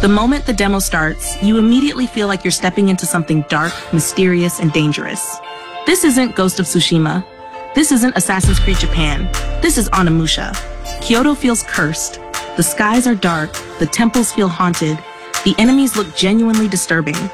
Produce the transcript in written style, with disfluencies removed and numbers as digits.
The moment the demo starts, you immediately feel like you're stepping into something dark, mysterious, and dangerous. This isn't Ghost of Tsushima. This isn't Assassin's Creed Japan. This is Onimusha. Kyoto feels cursed. The skies are dark, the temples feel haunted, the enemies look genuinely disturbing.